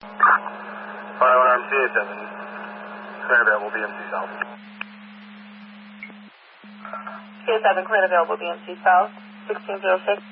5 CA7, clear available BMC South. CA7, clear available BMC South, 1606.